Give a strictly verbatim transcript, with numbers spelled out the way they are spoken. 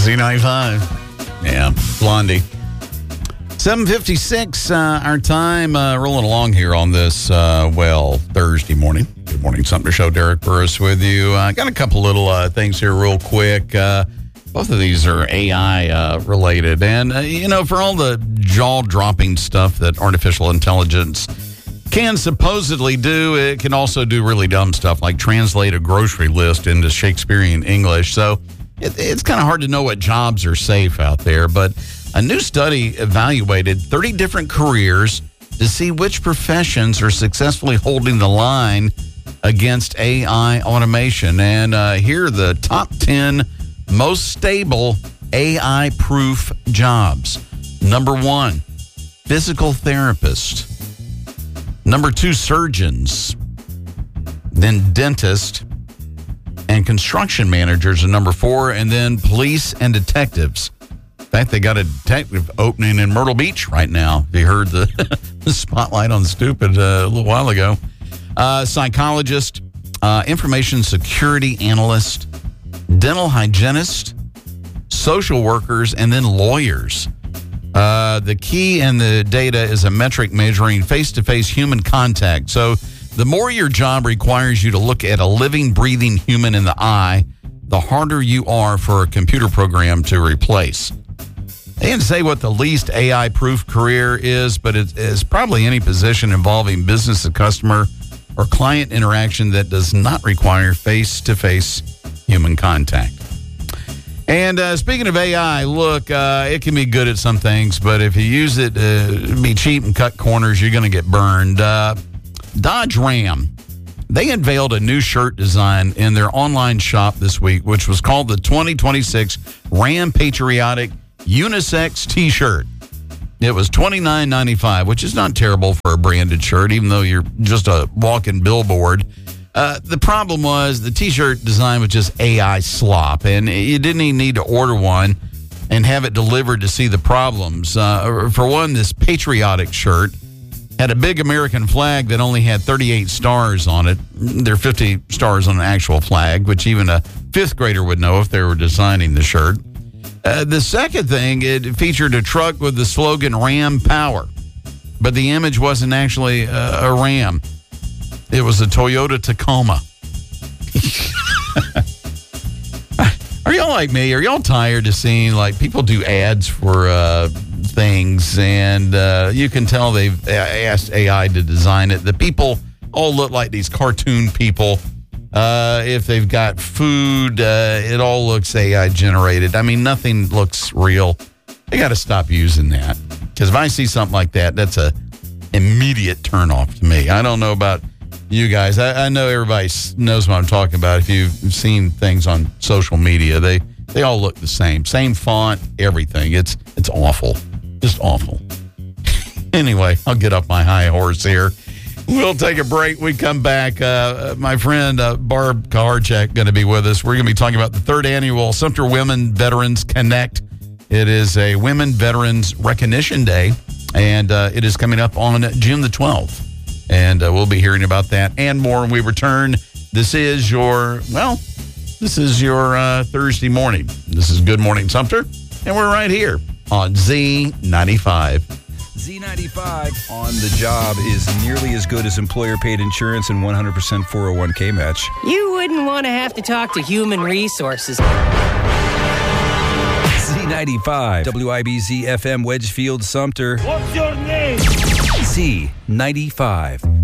Z ninety-five. Yeah, Blondie. seven fifty-six, uh, our time, uh, rolling along here on this, uh, well, Thursday morning. Good morning, Sumter Show. Derek Burris with you. I uh, got a couple little uh, things here real quick. Uh, both of these are A I uh, related. And, uh, you know, for all the jaw-dropping stuff that artificial intelligence can supposedly do, it can also do really dumb stuff like translate a grocery list into Shakespearean English. So it, it's kind of hard to know what jobs are safe out there. But a new study evaluated thirty different careers to see which professions are successfully holding the line against A I automation. And uh, here are the top ten most stable A I-proof jobs. Number one, physical therapist. Number two, surgeons. Then dentist and construction managers are number four. And then police and detectives. In fact, they got a detective opening in Myrtle Beach right now. You heard the, the spotlight on Stupid uh, a little while ago. Uh, psychologist, uh, information security analyst, dental hygienist, social workers, and then lawyers. Uh, the key in the data is a metric measuring face-to-face human contact. So the more your job requires you to look at a living, breathing human in the eye, the harder you are for a computer program to replace. They didn't say what the least A I-proof career is, but it is probably any position involving business to customer or client interaction that does not require face-to-face human contact. And uh, speaking of A I, look, uh, it can be good at some things, but if you use it to be cheap and cut corners, you're going to get burned. Uh, Dodge Ram, they unveiled a new shirt design in their online shop this week, which was called the twenty twenty-six Ram Patriotic Unisex T-shirt. It was twenty-nine ninety-five, which is not terrible for a branded shirt, even though you're just a walking billboard. Uh, the problem was the T-shirt design was just A I slop, and you didn't even need to order one and have it delivered to see the problems. Uh, for one, this patriotic shirt had a big American flag that only had thirty-eight stars on it. There are fifty stars on an actual flag, which even a fifth grader would know if they were designing the shirt. Uh, the second thing, it featured a truck with the slogan Ram Power, but the image wasn't actually uh, a Ram. It was a Toyota Tacoma. Are y'all like me? Are y'all tired of seeing, like, people do ads for uh, things, and uh, you can tell they've asked A I to design it. The people all look like these cartoon people. Uh, if they've got food, uh, it all looks A I generated. I mean, nothing looks real. They got to stop using that, because if I see something like that, that's a immediate turnoff to me. I don't know about you guys. I, I know everybody knows what I'm talking about. If you've seen things on social media, they they all look the same, same font, everything. It's it's awful, just awful. Anyway, I'll get off my high horse here. We'll take a break. We come back. Uh, my friend uh, Barb Kaharchak going to be with us. We're going to be talking about the third annual Sumter Women Veterans Connect. It is a Women Veterans Recognition Day, and uh, it is coming up on June the twelfth. And uh, we'll be hearing about that and more when we return. This is your, well, this is your uh, Thursday morning. This is Good Morning Sumter, and we're right here on Z ninety-five. Z ninety-five on the job is nearly as good as employer-paid insurance and one hundred percent four oh one k match. You wouldn't want to have to talk to human resources. Z ninety-five, W I B Z F M, Wedgefield, Sumter. What's your name? Z ninety-five.